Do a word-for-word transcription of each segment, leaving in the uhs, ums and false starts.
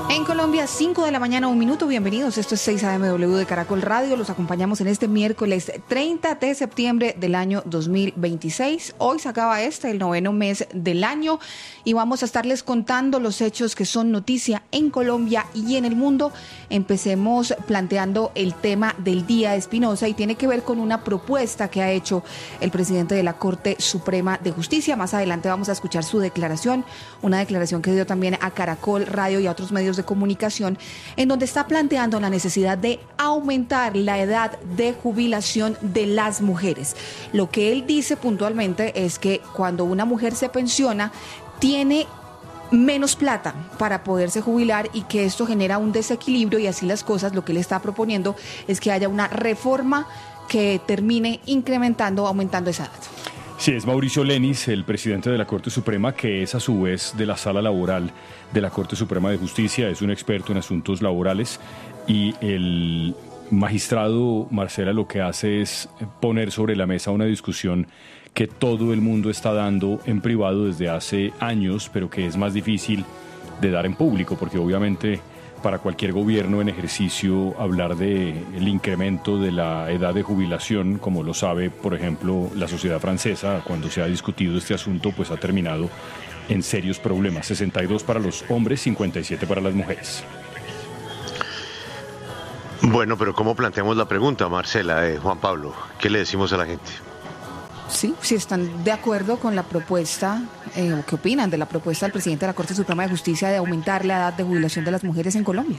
En Colombia, cinco de la mañana, un minuto. Bienvenidos. Esto es seis A M W de Caracol Radio. Los acompañamos en este miércoles treinta de septiembre del año dos mil veintiséis. Hoy se acaba este, el noveno mes del año, y vamos a estarles contando los hechos que son noticia en Colombia y en el mundo. Empecemos planteando el tema del día, Espinosa, y tiene que ver con una propuesta que ha hecho el presidente de la Corte Suprema de Justicia. Más adelante vamos a escuchar su declaración, una declaración que dio también a Caracol Radio y a otros medios de comunicación, en donde está planteando la necesidad de aumentar la edad de jubilación de las mujeres. Lo que él dice puntualmente es que cuando una mujer se pensiona, tiene menos plata para poderse jubilar y que esto genera un desequilibrio, y así las cosas, lo que él está proponiendo es que haya una reforma que termine incrementando, aumentando esa edad. Sí, es Mauricio Lenis, el presidente de la Corte Suprema, que es a su vez de la Sala Laboral de la Corte Suprema de Justicia, es un experto en asuntos laborales, y el magistrado Marcela lo que hace es poner sobre la mesa una discusión que todo el mundo está dando en privado desde hace años, pero que es más difícil de dar en público, porque obviamente para cualquier gobierno en ejercicio hablar del incremento de la edad de jubilación, como lo sabe, por ejemplo, la sociedad francesa, cuando se ha discutido este asunto, pues ha terminado en serios problemas. sesenta y dos para los hombres, cincuenta y siete para las mujeres. Bueno, pero ¿cómo planteamos la pregunta, Marcela, eh, Juan Pablo? ¿Qué le decimos a la gente? Sí, si están de acuerdo con la propuesta, eh, o qué opinan de la propuesta del presidente de la Corte Suprema de Justicia de aumentar la edad de jubilación de las mujeres en Colombia.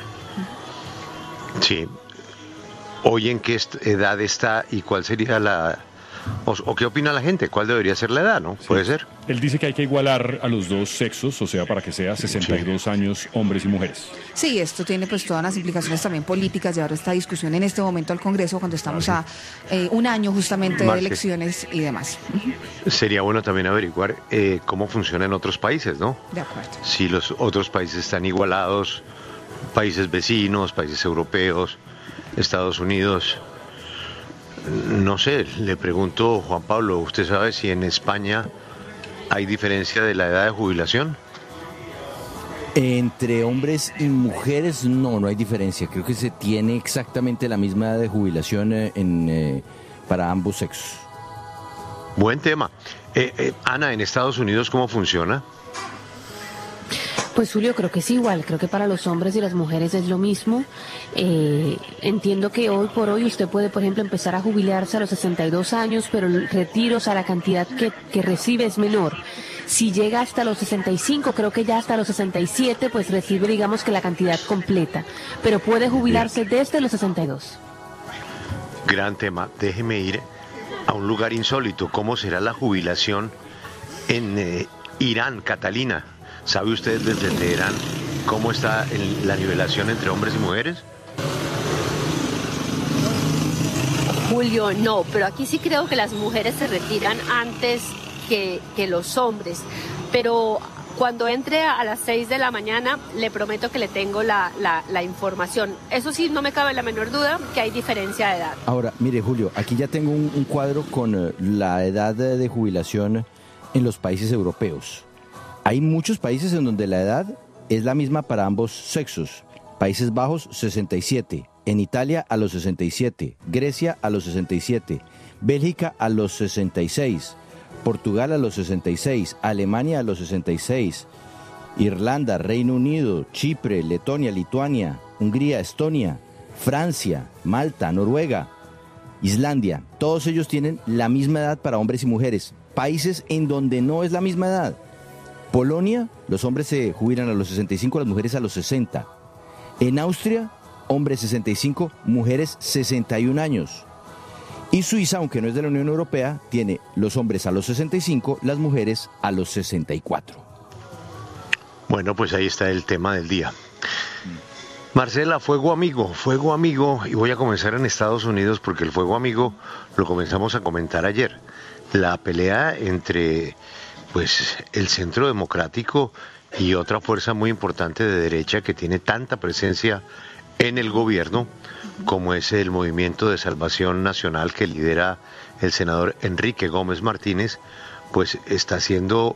Sí. ¿Hoy en qué edad está y cuál sería la... O, o qué opina la gente? ¿Cuál debería ser la edad, no? Sí. ¿Puede ser? Él dice que hay que igualar a los dos sexos, o sea, para que sea sesenta y dos sí. años hombres y mujeres. Sí, esto tiene pues todas las implicaciones también políticas, llevar esta discusión en este momento al Congreso, cuando estamos a eh, un año justamente de elecciones y demás. Sería bueno también averiguar eh, cómo funciona en otros países, ¿no? De acuerdo. Si los otros países están igualados, países vecinos, países europeos, Estados Unidos. No sé, le pregunto, Juan Pablo, ¿usted sabe si en España hay diferencia de la edad de jubilación? Entre hombres y mujeres no, no hay diferencia. Creo que se tiene exactamente la misma edad de jubilación en, eh, para ambos sexos. Buen tema. Eh, eh, Ana, ¿en Estados Unidos cómo funciona? Pues Julio, creo que es igual, creo que para los hombres y las mujeres es lo mismo. Eh, entiendo que hoy por hoy usted puede, por ejemplo, empezar a jubilarse a los sesenta y dos años, pero el retiro, o sea, la cantidad que, que recibe es menor. Si llega hasta los sesenta y cinco, creo que ya hasta los sesenta y siete, pues recibe, digamos, que la cantidad completa, pero puede jubilarse desde los sesenta y dos. Gran tema. Déjeme ir a un lugar insólito. ¿Cómo será la jubilación en eh, Irán, Catalina? ¿Sabe usted desde Teherán cómo está el, la nivelación entre hombres y mujeres? Julio, no, pero aquí sí creo que las mujeres se retiran antes que, que los hombres. Pero cuando entre a las seis de la mañana, le prometo que le tengo la, la, la información. Eso sí, no me cabe la menor duda que hay diferencia de edad. Ahora, mire, Julio, aquí ya tengo un, un cuadro con uh, la edad de, de jubilación en los países europeos. Hay muchos países en donde la edad es la misma para ambos sexos. Países Bajos, sesenta y siete. En Italia, a los sesenta y siete. Grecia, a los sesenta y siete. Bélgica, a los sesenta y seis. Portugal, a los sesenta y seis. Alemania, a los sesenta y seis. Irlanda, Reino Unido, Chipre, Letonia, Lituania, Hungría, Estonia, Francia, Malta, Noruega, Islandia. Todos ellos tienen la misma edad para hombres y mujeres. Países en donde no es la misma edad. Polonia, los hombres se jubilan a los sesenta y cinco, las mujeres a los sesenta. En Austria, hombres sesenta y cinco, mujeres sesenta y un años. Y Suiza, aunque no es de la Unión Europea, tiene los hombres a los sesenta y cinco, las mujeres a los sesenta y cuatro. Bueno, pues ahí está el tema del día. Marcela, fuego amigo, fuego amigo, y voy a comenzar en Estados Unidos porque el fuego amigo lo comenzamos a comentar ayer. La pelea entre pues el Centro Democrático y otra fuerza muy importante de derecha que tiene tanta presencia en el gobierno como es el Movimiento de Salvación Nacional que lidera el senador Enrique Gómez Martínez, pues está siendo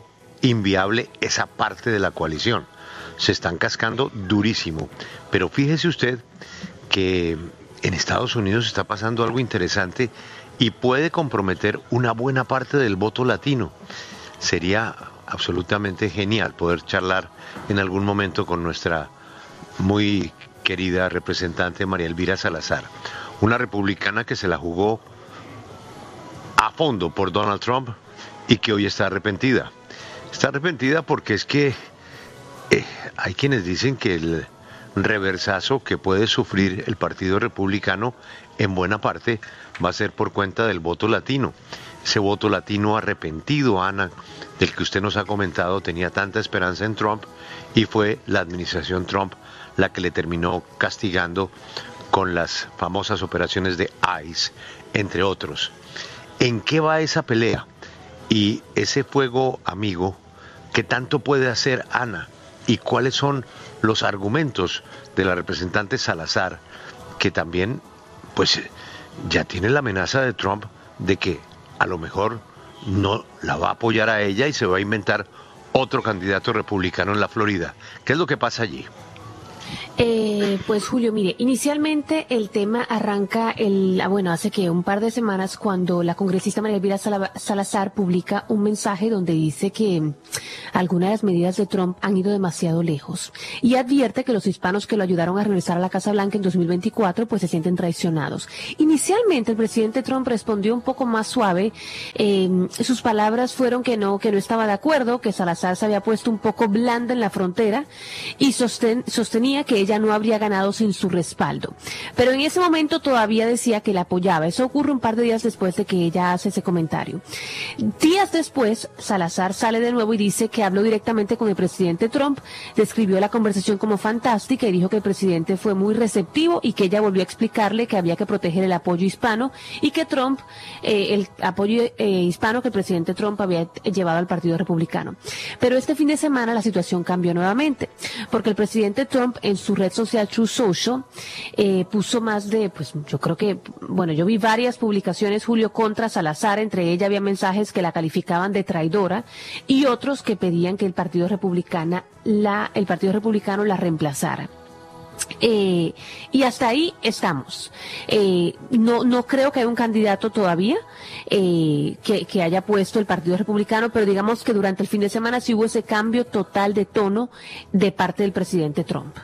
inviable esa parte de la coalición. Se están cascando durísimo. Pero fíjese usted que en Estados Unidos está pasando algo interesante y puede comprometer una buena parte del voto latino. Sería absolutamente genial poder charlar en algún momento con nuestra muy querida representante María Elvira Salazar, una republicana que se la jugó a fondo por Donald Trump y que hoy está arrepentida. Está arrepentida porque es que eh, hay quienes dicen que el reversazo que puede sufrir el Partido Republicano en buena parte va a ser por cuenta del voto latino. Ese voto latino arrepentido, Ana, del que usted nos ha comentado, tenía tanta esperanza en Trump y fue la administración Trump la que le terminó castigando con las famosas operaciones de ICE, entre otros. ¿En qué va esa pelea? Y ese fuego amigo, ¿qué tanto puede hacer Ana? ¿Y cuáles son los argumentos de la representante Salazar, que también pues ya tiene la amenaza de Trump de que a lo mejor no la va a apoyar a ella y se va a inventar otro candidato republicano en la Florida? ¿Qué es lo que pasa allí? Eh, pues Julio, mire, inicialmente el tema arranca el, ah, bueno, hace que un par de semanas cuando la congresista María Elvira Salazar publica un mensaje donde dice que algunas de las medidas de Trump han ido demasiado lejos y advierte que los hispanos que lo ayudaron a regresar a la Casa Blanca en dos mil veinticuatro pues se sienten traicionados. Inicialmente el presidente Trump respondió un poco más suave, eh, sus palabras fueron que no, que no estaba de acuerdo, que Salazar se había puesto un poco blanda en la frontera y sosten, sostenía que ella no habría ganado sin su respaldo. Pero en ese momento todavía decía que la apoyaba. Eso ocurre un par de días después de que ella hace ese comentario. Días después, Salazar sale de nuevo y dice que habló directamente con el presidente Trump, describió la conversación como fantástica y dijo que el presidente fue muy receptivo y que ella volvió a explicarle que había que proteger el apoyo hispano y que Trump, eh, el apoyo eh, hispano que el presidente Trump había llevado al Partido Republicano. Pero este fin de semana la situación cambió nuevamente, porque el presidente Trump en su red social Truth Social eh, puso más de, pues yo creo que, bueno, yo vi varias publicaciones, Julio, contra Salazar, entre ellas había mensajes que la calificaban de traidora y otros que pedían que el Partido Republicana la, el Partido Republicano la reemplazara. Eh, y hasta ahí estamos. Eh, no, no creo que haya un candidato todavía eh, que, que haya puesto el Partido Republicano, pero digamos que durante el fin de semana sí hubo ese cambio total de tono de parte del presidente Trump.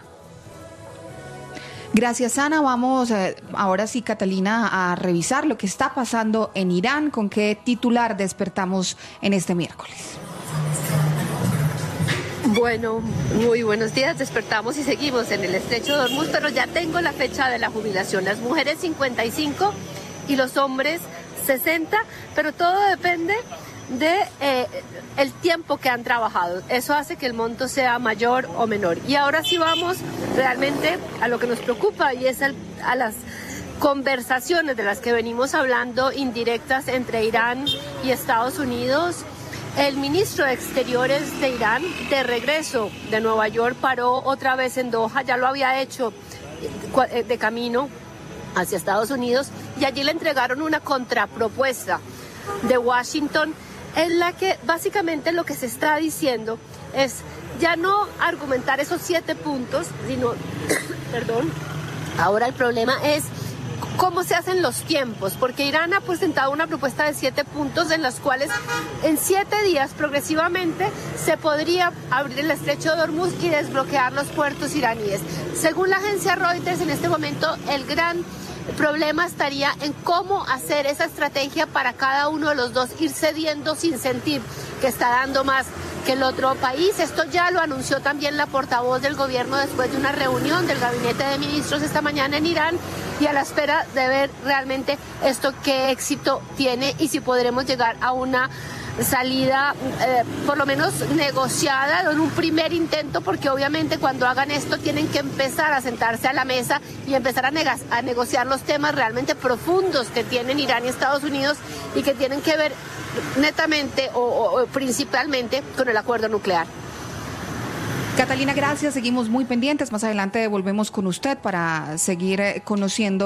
Gracias, Ana. Vamos eh, ahora sí, Catalina, a revisar lo que está pasando en Irán. ¿Con qué titular despertamos en este miércoles? Bueno, muy buenos días. Despertamos y seguimos en el estrecho de Hormuz, pero ya tengo la fecha de la jubilación. Las mujeres cincuenta y cinco y los hombres sesenta, pero todo depende de eh, el tiempo que han trabajado. Eso hace que el monto sea mayor o menor. Y ahora sí vamos realmente a lo que nos preocupa y es el, a las conversaciones de las que venimos hablando, indirectas entre Irán y Estados Unidos. El ministro de Exteriores de Irán, de regreso de Nueva York, paró otra vez en Doha, ya lo había hecho de camino hacia Estados Unidos, y allí le entregaron una contrapropuesta de Washington en la que básicamente lo que se está diciendo es ya no argumentar esos siete puntos, sino, perdón, ahora el problema es cómo se hacen los tiempos, porque Irán ha presentado una propuesta de siete puntos en las cuales en siete días progresivamente se podría abrir el estrecho de Hormuz y desbloquear los puertos iraníes. Según la agencia Reuters, en este momento el gran El problema estaría en cómo hacer esa estrategia para cada uno de los dos, ir cediendo sin sentir que está dando más que el otro país. Esto ya lo anunció también la portavoz del gobierno después de una reunión del gabinete de ministros esta mañana en Irán, y a la espera de ver realmente esto qué éxito tiene y si podremos llegar a una salida eh, por lo menos negociada en un primer intento, porque obviamente cuando hagan esto tienen que empezar a sentarse a la mesa y empezar a, negas, a negociar los temas realmente profundos que tienen Irán y Estados Unidos y que tienen que ver netamente o, o, o principalmente con el acuerdo nuclear. Catalina, gracias. Seguimos muy pendientes. Más adelante volvemos con usted para seguir conociendo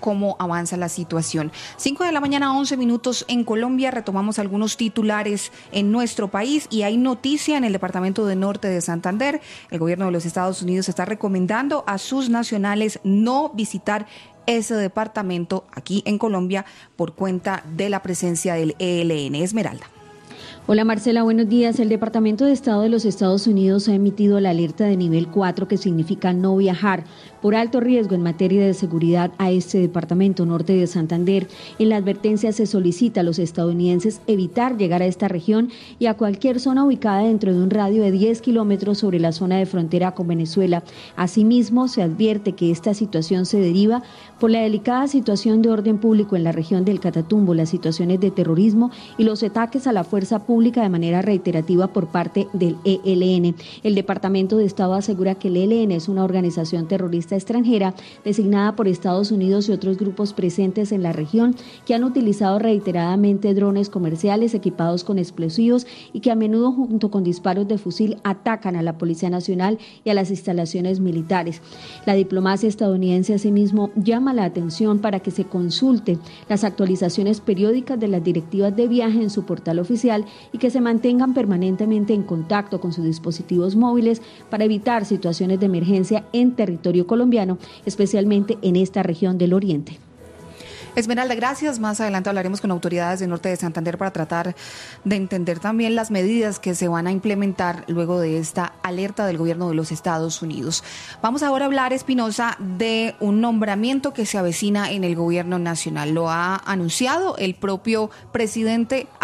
cómo avanza la situación. cinco de la mañana, once minutos en Colombia. Retomamos algunos titulares en nuestro país y hay noticia en el departamento de Norte de Santander. El gobierno de los Estados Unidos está recomendando a sus nacionales no visitar ese departamento aquí en Colombia por cuenta de la presencia del E L N. Esmeralda. Hola Marcela, buenos días. El Departamento de Estado de los Estados Unidos ha emitido la alerta de nivel cuatro, que significa no viajar por alto riesgo en materia de seguridad a este departamento norte de Santander. En la advertencia se solicita a los estadounidenses evitar llegar a esta región y a cualquier zona ubicada dentro de un radio de diez kilómetros sobre la zona de frontera con Venezuela. Asimismo, se advierte que esta situación se deriva por la delicada situación de orden público en la región del Catatumbo, las situaciones de terrorismo y los ataques a la fuerza pública de manera reiterativa por parte del E L N. El Departamento de Estado asegura que el E L N es una organización terrorista extranjera designada por Estados Unidos y otros grupos presentes en la región que han utilizado reiteradamente drones comerciales equipados con explosivos y que a menudo junto con disparos de fusil atacan a la Policía Nacional y a las instalaciones militares. La diplomacia estadounidense asimismo llama la atención para que se consulte las actualizaciones periódicas de las directivas de viaje en su portal oficial y que se mantengan permanentemente en contacto con sus dispositivos móviles para evitar situaciones de emergencia en territorio colombiano, especialmente en esta región del Oriente. Esmeralda, gracias. Más adelante hablaremos con autoridades del norte de Santander para tratar de entender también las medidas que se van a implementar luego de esta alerta del gobierno de los Estados Unidos. Vamos ahora a hablar, Espinosa, de un nombramiento que se avecina en el gobierno nacional. Lo ha anunciado el propio presidente